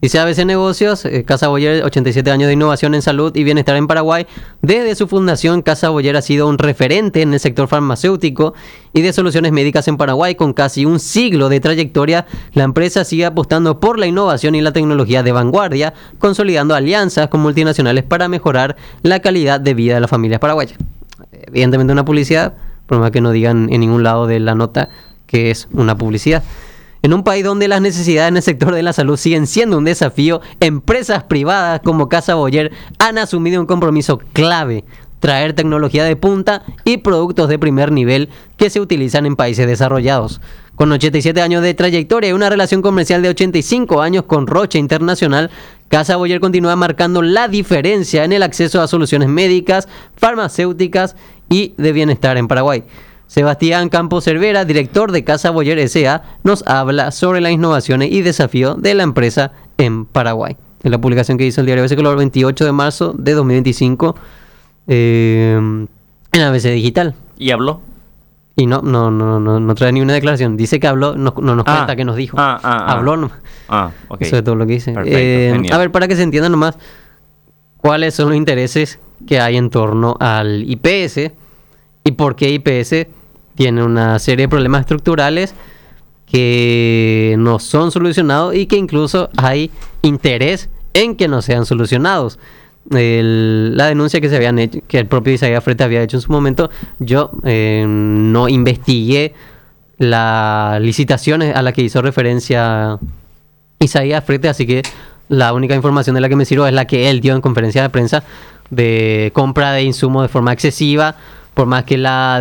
Dice ABC Negocios, Casa Boyer, 87 años de innovación en salud y bienestar en Paraguay. Desde su fundación, Casa Boyer ha sido un referente en el sector farmacéutico y de soluciones médicas en Paraguay. Con casi un siglo de trayectoria, la empresa sigue apostando por la innovación y la tecnología de vanguardia, consolidando alianzas con multinacionales para mejorar la calidad de vida de las familias paraguayas. Evidentemente una publicidad, por más que no digan en ningún lado de la nota que es una publicidad. En un país donde las necesidades en el sector de la salud siguen siendo un desafío, empresas privadas como Casa Boyer han asumido un compromiso clave: traer tecnología de punta y productos de primer nivel que se utilizan en países desarrollados. Con 87 años de trayectoria y una relación comercial de 85 años con Roche Internacional, Casa Boyer continúa marcando la diferencia en el acceso a soluciones médicas, farmacéuticas y de bienestar en Paraguay. Sebastián Campos Cervera, director de Casa Boyer S.A., nos habla sobre las innovaciones y desafíos de la empresa en Paraguay. En la publicación que hizo el diario ABC Color 28 de marzo de 2025 en ABC Digital. ¿Y habló? Y no trae ni una declaración. Dice que habló, no nos cuenta qué nos dijo. Habló nomás. Ok. Eso es todo lo que dice. Perfecto, a ver, para que se entienda nomás cuáles son los intereses que hay en torno al IPS y por qué IPS tiene una serie de problemas estructurales que no son solucionados y que incluso hay interés en que no sean solucionados. La denuncia que se habían hecho, que el propio Isaías Frete había hecho en su momento, yo no investigué las licitaciones a las que hizo referencia Isaías Frete, así que la única información de la que me sirvo es la que él dio en conferencia de prensa de compra de insumos de forma excesiva, por más que la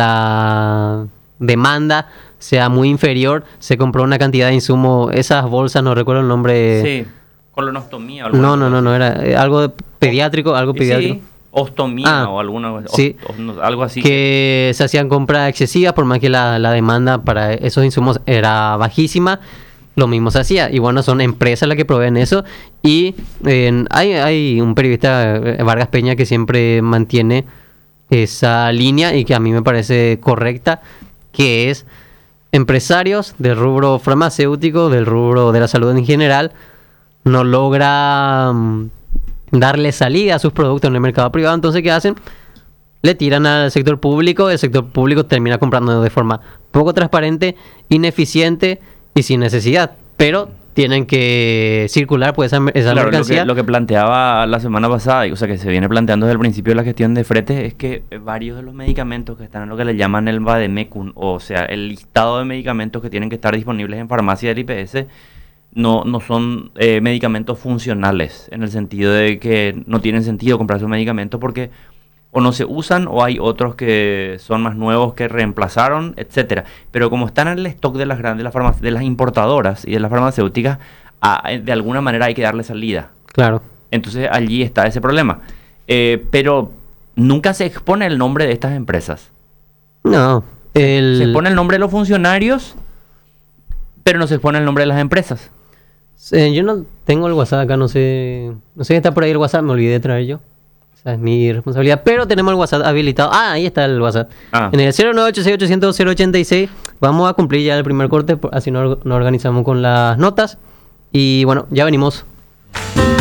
demanda sea muy inferior, se compró una cantidad de insumos, esas bolsas, no recuerdo el nombre. Sí, colonostomía. No, era algo de pediátrico, pediátrico. Sí, ostomía o alguna sí, algo así. Que se hacían compras excesivas, por más que la demanda para esos insumos era bajísima. Lo mismo se hacía, y bueno, son empresas las que proveen eso, y hay un periodista, Vargas Peña, que siempre mantiene esa línea y que a mí me parece correcta, que es: empresarios del rubro farmacéutico, del rubro de la salud en general, no logra darle salida a sus productos en el mercado privado. Entonces, ¿qué hacen? Le tiran al sector público, el sector público termina comprando de forma poco transparente, ineficiente y sin necesidad, pero tienen que circular pues esa claro, mercancía. Lo que planteaba la semana pasada, o sea que se viene planteando desde el principio de la gestión de fretes, es que varios de los medicamentos que están en lo que le llaman el Vademecum, o sea, el listado de medicamentos que tienen que estar disponibles en farmacia del IPS, no son medicamentos funcionales, en el sentido de que no tienen sentido comprar esos medicamentos porque o no se usan, o hay otros que son más nuevos que reemplazaron, etcétera. Pero como están en el stock de las grandes, de las importadoras y de las farmacéuticas, de alguna manera hay que darle salida. Claro. Entonces allí está ese problema. Pero nunca se expone el nombre de estas empresas. No. Se expone el nombre de los funcionarios, pero no se expone el nombre de las empresas. Yo no tengo el WhatsApp acá, no sé si está por ahí el WhatsApp, me olvidé de traer yo. Esa es mi responsabilidad, pero tenemos el WhatsApp habilitado. Ahí está el WhatsApp. En el 0986-800-086. Vamos a cumplir ya el primer corte, así nos organizamos con las notas. Y bueno, ya venimos.